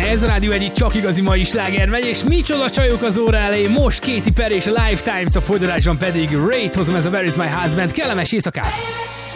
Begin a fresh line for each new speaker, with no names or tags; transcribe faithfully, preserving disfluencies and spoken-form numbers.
Ez a Rádió egyik csak igazi mai sláger megy, és micsoda csajok az óra elején, most Katy Perry és a Lifetimes, a folytatásban pedig Ray-t hozom, ez a Where is my husband, kellemes éjszakát!